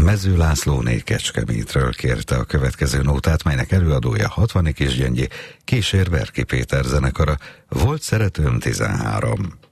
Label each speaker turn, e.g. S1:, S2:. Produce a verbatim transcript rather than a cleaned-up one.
S1: Mező Lászlóné Kecskemétről kérte a következő nótát, melynek előadója Hatvani Kisgyöngyi, kísér Berki Péter zenekara. Volt szeretőm tizenhárom.